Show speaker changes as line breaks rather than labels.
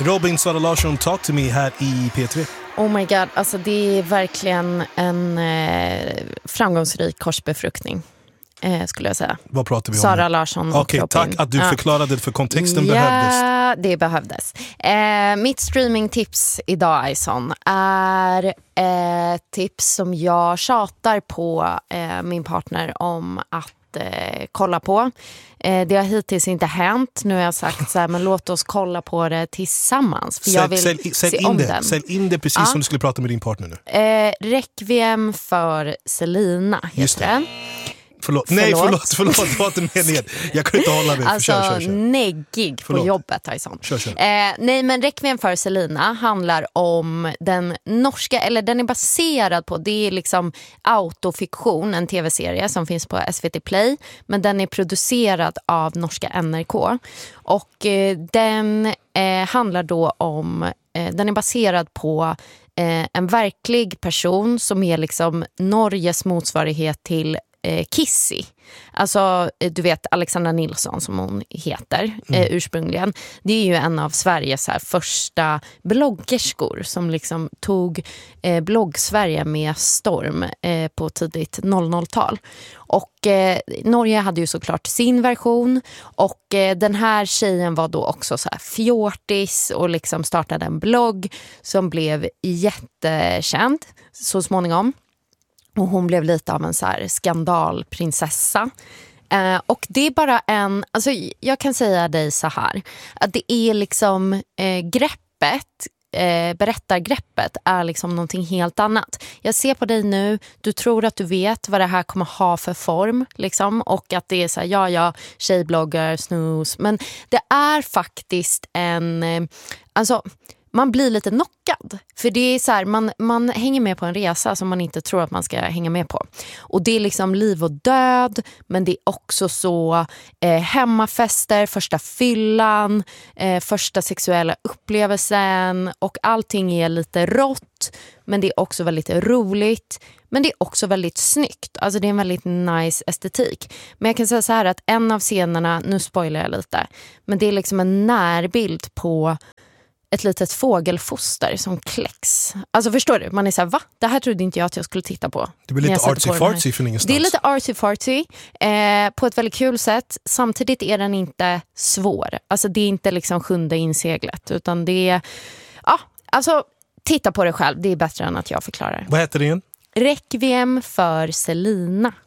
Robin Sara Larsson, Talk to me här i P3.
Oh my god, alltså det är verkligen en framgångsrik korsbefruktning. Skulle jag säga.
Vad pratar vi om?
Sara Larsson och
Okej, tack att du förklarade, för kontexten behövdes.
Ja, det behövdes. Mitt streamingtips idag, Ison, är tips som jag tjatar på min partner om att kolla på. Det har hittills inte hänt. Nu har jag sagt så här, men låt oss kolla på det tillsammans. För jag vill se om den.
Sälj in det precis som du skulle prata med din partner nu.
Requiem för Selina heter den.
Förlåt. Prata med ned. Jag kan inte hålla mig.
Alltså
kör.
neggig på jobbet, Tyson.
Kör.
Nej, men Requiem för Selina handlar om den norska, eller den är baserad på, det är liksom autofiktion, en tv-serie som finns på SVT Play, men den är producerad av norska NRK. Och den handlar då om, den är baserad på en verklig person som är liksom Norges motsvarighet till Kissy. Alltså, du vet Alexandra Nilsson som hon heter ursprungligen. Det är ju en av Sveriges här första bloggerskor som liksom tog blogg-Sverige med storm på tidigt 00-tal. Och Norge hade ju såklart sin version, och den här tjejen var då också så här fjortis och liksom startade en blogg som blev jättekänd så småningom. Och hon blev lite av en så här skandalprinsessa. Och det är bara alltså jag kan säga dig så här, att det är liksom berättargreppet är liksom någonting helt annat. Jag ser på dig nu, du tror att du vet vad det här kommer ha för form liksom, och att det är så här, tjejbloggar, snus, men det är faktiskt alltså man blir lite knockad. För det är så här, man hänger med på en resa som man inte tror att man ska hänga med på. Och det är liksom liv och död, men det är också så hemmafester, första fyllan, första sexuella upplevelsen, och allting är lite rått, men det är också väldigt roligt. Men det är också väldigt snyggt. Alltså det är en väldigt nice estetik. Men jag kan säga så här att en av scenerna, nu spoilar jag lite, men det är liksom en närbild på ett litet fågelfoster som kläcks. Alltså förstår du? Man är så här, va? Det här trodde inte jag att jag skulle titta på.
Det blir lite artsy-fartsy för ingenstans.
Det är lite artsy-fartsy på ett väldigt kul sätt. Samtidigt är den inte svår. Alltså det är inte liksom sjunde inseglet, utan det är, alltså titta på det själv. Det är bättre än att jag förklarar.
Vad heter det igen?
Requiem för Selina.